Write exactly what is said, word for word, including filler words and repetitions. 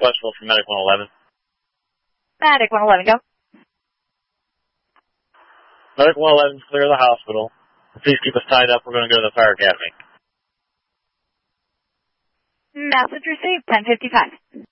Westfield from Medic one eleven. Medic one eleven, go. Medic one eleven, clear the hospital. Please keep us tied up. We're going to go to the fire academy. Message received, ten fifty-five.